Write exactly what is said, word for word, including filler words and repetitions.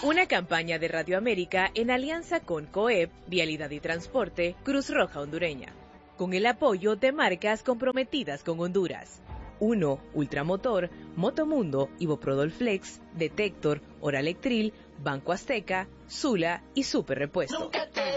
Una campaña de Radio América en alianza con COEP, Vialidad y Transporte, Cruz Roja Hondureña, con el apoyo de marcas comprometidas con Honduras. uno. Ultramotor, Motomundo, Iboprodol Flex, Detector, Oralectril, Banco Azteca, Sula y Super Repuesto.